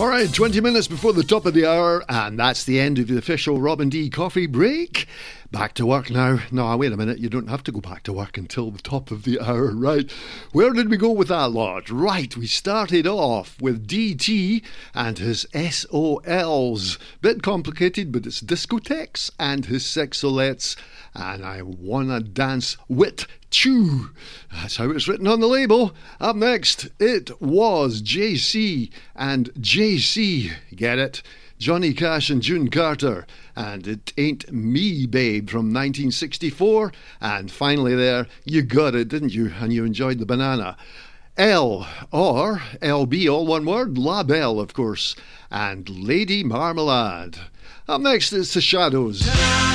All right, 20 minutes before the top of the hour, and that's the end of the official Robin D coffee break. Back to work now. No, wait a minute, you don't have to go back to work until the top of the hour, right? Where did we go with that lot? Right, we started off with DT and his SOLs. Bit complicated, but it's discotheques and his sexolettes. And I wanna dance with you. That's how it's written on the label. Up next, it was JC and JC. Get it? Johnny Cash and June Carter. And It Ain't Me, Babe from 1964. And finally there, you got it, didn't you? And you enjoyed the banana. L, or LB, all one word, La Belle, of course. And Lady Marmalade. Up next, it's The Shadows.